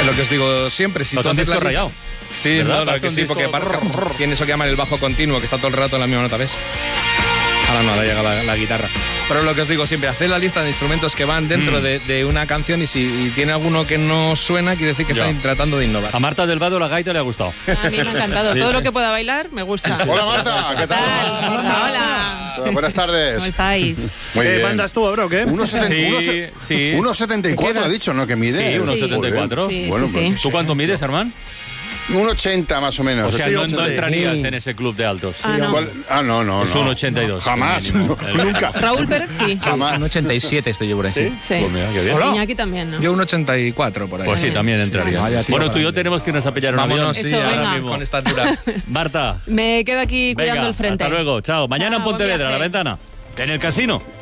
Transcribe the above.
lo que os digo siempre, si tú haces la rayado. Sí, no, que sí, porque tiene eso que llaman el bajo continuo, que está todo el rato en la misma nota, ¿ves? Ahora llega la guitarra. Pero lo que os digo siempre, haced la lista de instrumentos que van dentro de una canción y si tiene alguno que no suena, quiere decir que están tratando de innovar. A Marta del Vado la gaita le ha gustado. A mí me ha encantado. Todo lo que pueda bailar me gusta. Hola, Marta. ¿Qué tal? Hola. Buenas tardes. ¿Cómo estáis? Muy bien. ¿Qué mandas tú ahora o qué? 1,74 ha dicho, ¿no? Que mide. Sí, 1,74. Sí, Bueno, sí, pues, sí. ¿Tú cuánto mides, Armand? 1,80 más o menos. O sea, Sí, no 80. entrarías en ese club de altos. No. Es un 82. Jamás. mínimo. Nunca. Raúl Pérez, sí. Jamás. Un 87 estoy yo por ahí. ¿Sí? Sí. Pues mira, qué bien. Hola. Iñaki también, ¿no? Yo un 84 por ahí. Pues sí, también entraría. Vaya, tío, Bueno, tú y yo tenemos que irnos a pillar un avión. Vámonos, sí, Eso, ahora venga. mismo. Con estatura. Marta, Me quedo aquí cuidando venga, el frente. hasta luego. Chao. Mañana en Chao, buen Pontevedra, a la viaje. ventana. En el casino.